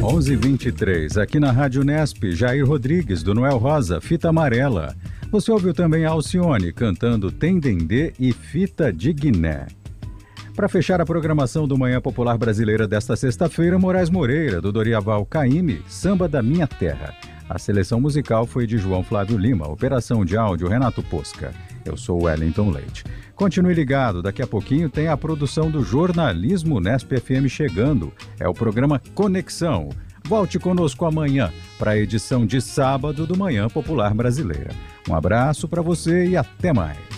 11h23, aqui na Rádio Nesp, Jair Rodrigues, do Noel Rosa, Fita Amarela. Você ouviu também a Alcione cantando Tendendê e Fita de Guiné. Para fechar a programação do Manhã Popular Brasileira desta sexta-feira, Moraes Moreira, do Dorival Caymmi, Samba da Minha Terra. A seleção musical foi de João Flávio Lima, operação de áudio Renato Posca. Eu sou o Wellington Leite. Continue ligado, daqui a pouquinho tem a produção do Jornalismo Nesp FM chegando. É o programa Conexão. Volte conosco amanhã para a edição de sábado do Manhã Popular Brasileira. Um abraço para você e até mais.